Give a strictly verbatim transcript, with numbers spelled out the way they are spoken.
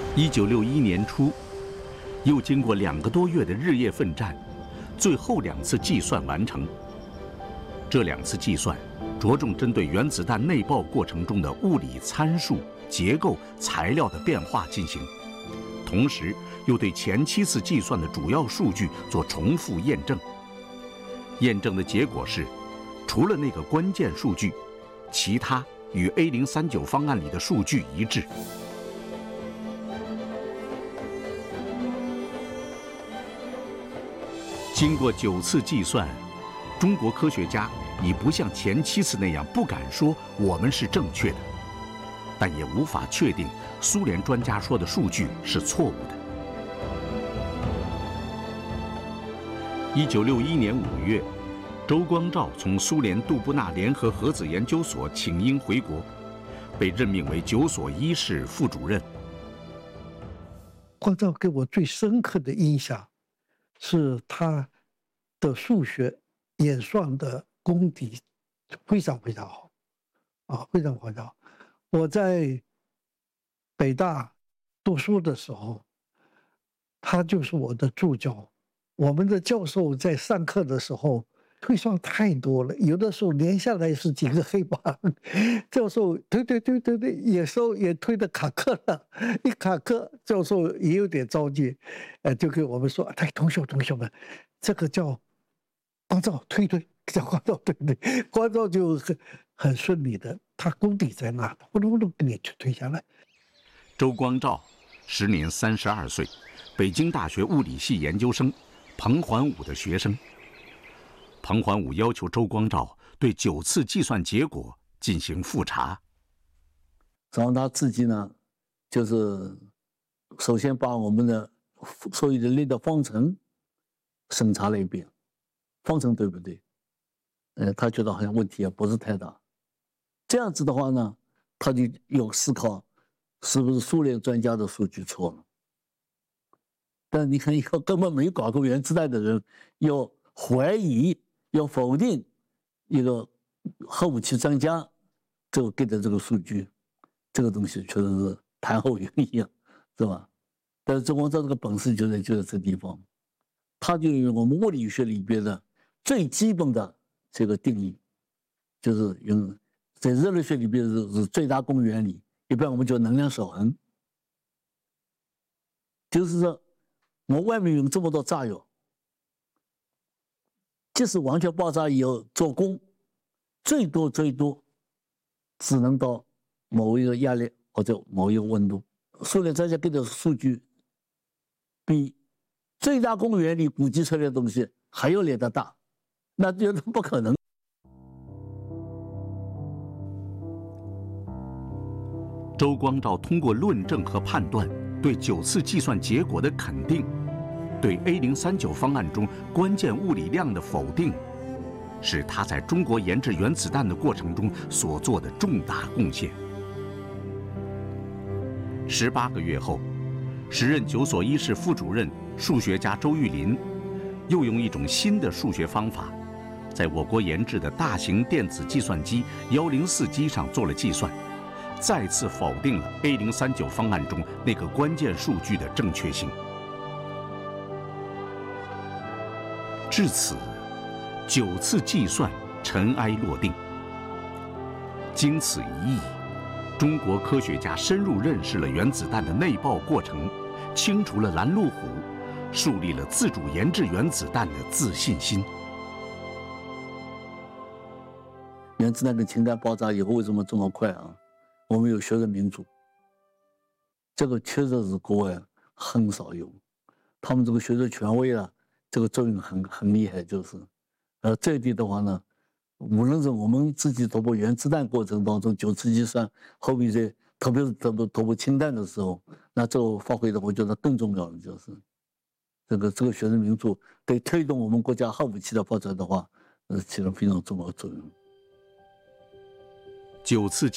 一九六一年初，又经过两个多月的日夜奋战，最后两次计算完成。这两次计算着重针对原子弹内爆过程中的物理参数、结构、材料的变化进行，同时又对前七次计算的主要数据做重复验证。验证的结果是，除了那个关键数据，其他与 A 零三九方案里的数据一致。经过九次计算，中国科学家已不像前七次那样不敢说我们是正确的，但也无法确定苏联专家说的数据是错误的。一九六一年五月，周光召从苏联杜布纳联合核子研究所请缨回国，被任命为九所一室副主任。 光召给我最深刻的印象是他的数学演算的功底非常非常好，啊，非常非常好。我在北大读书的时候，他就是我的助教。我们的教授在上课的时候推算太多了，有的时候连下来是几个黑板，教授推推推推推，有时候也推的卡壳了，一卡壳，教授也有点着急，呃，就给我们说：“哎，同学同学们，这个叫光召推推，叫光召推推，光召就很很顺利的，他功底在那，呼噜呼噜给你去推下来。” 周光召时年三十二岁，北京大学物理系研究生，彭桓武的学生。彭桓武要求周光召对九次计算结果进行复查。 然后他自己呢，就是首先把我们的所有的力的方程审查了一遍，方程对不对？呃，他觉得好像问题也不是太大。这样子的话呢，他就有思考是不是苏联专家的数据错了。但你看，一个根本没有搞过原子弹的人，要怀疑、要否定一个核武器专家这个给的这个数据，这个东西确实是谈后云一样，是吧？但是周光召这个本事就在就在这地方，他就用我们物理学里边的最基本的这个定义，就是用在热力学里边是是最大公原理，一般我们叫能量守恒，就是说。我外面有这么多炸药，即使完全爆炸以后做功，最多最多只能到某一个压力或者某一个温度。苏联专家给的数据比最大公原理估计出来的东西还要来得大，那觉得不可能。 周光召通过论证和判断，对九次计算结果的肯定，对 A 零三九方案中关键物理量的否定，是他在中国研制原子弹的过程中所做的重大贡献。十八个月后，时任九所一室副主任、数学家周玉林，又用一种新的数学方法，在我国研制的大型电子计算机幺零四机上做了计算，再次否定了 A 零三九方案中那个关键数据的正确性。至此，九次计算尘埃落定。经此一役，中国科学家深入认识了原子弹的内爆过程，清除了拦路虎，树立了自主研制原子弹的自信心。 原子弹跟氢弹爆炸以后为什么这么快啊？我们有学生民主，这个确实是国外很少有，他们这个学术权威啊，这个作用很很厉害，就是，呃，这一点的话呢，无论是我们自己突破原子弹过程当中九次计算，后面在特别是突破突破氢弹的时候，那这个发挥的我觉得更重要的就是，这个这个学生民主对推动我们国家核武器的发展的话，呃，起了非常重要的作用。 九次